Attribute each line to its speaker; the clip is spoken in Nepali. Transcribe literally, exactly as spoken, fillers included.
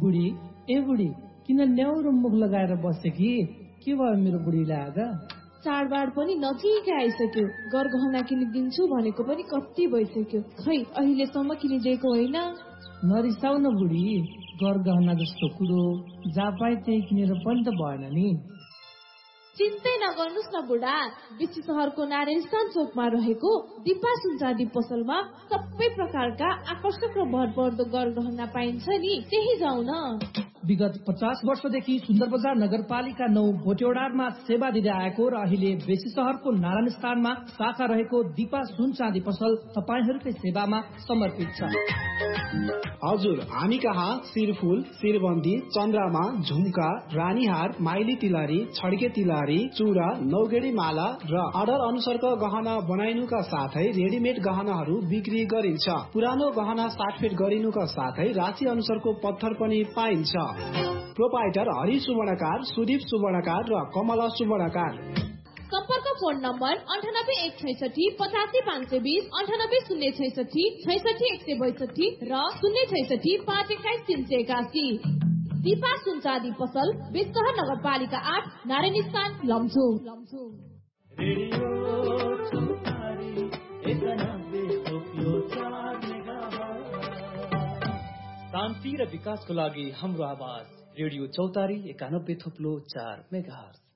Speaker 1: बुढी ए बुढी किन न्याउरो मुख लगाएर बसे कि के भयो मेरो बुढीलाई आज?
Speaker 2: चाडबाड पनि नजिकै आइसक्यो, गरगहना किनिदिन्छु भनेको पनि कति भइसक्यो, खै अहिलेसम्म किनिदिएको होइन।
Speaker 1: नरिसाउ न बुढी, गरगहना जस्तो कुरो जहाँ पाए त्यही किनेर पनि त भएन नि।
Speaker 2: चिन्तै नगर्नुस् न बुढा, बेसी सहरको नारायण चोकमा रहेको दिपा सुनचाँदी पसलमा सबै प्रकारका आकर्षक र भरपर्दो गरगहना पाइन्छ नि, त्यही जाउँ न।
Speaker 1: विगत पचास वर्षदेखि सुन्दर बजार नगरपालिका नौ भोटेवडारमा सेवा दिँदै आएको र अहिले बेसी सहरको नारायण स्थानमा शाखा रहेको दिपा सुन चाँदी पसल तपाईहरूकै सेवामा समर्पित छ।
Speaker 3: हजुर, हामी कहाँ शिरफुल, शिरबन्दी, चन्द्रमा, झुम्का, रानीहार, माइली तिलहरी, छड्के तिलहरी, चूड़ा, नौगेडी माला र अर्डर अनुसारको गहना बनाइनुका साथै रेडिमेड गहनाहरू बिक्री गरिन्छ। पुरानो गहना साटफेट गरिनुका साथै राशि अनुसारको पत्थर पनि पाइन्छ। प्रोपाइटर हरि सुवर्णकार, सुदीप सुवर्णकार र कमला सुवर्णकार।
Speaker 2: सम्पर्क फोन नम्बर अन्ठानब्बे एक छैसठी पचासी पाँच सय बिस, अन्ठानब्बे शून्य छैसठी छैसठी एक सय बैसठी र शून्य छैसठी पाँच एक्काइस तीन सय एकासी। दिपा सुनचाँदी पसल, बेसहर नगरपालिका आठ, नारायण स्थान, लमजुङ।
Speaker 4: शान्ति र विकासको लागि हाम्रो आवाज रेडियो चौतारी एकानब्बे थोप्लो चार मेगाहर्ज।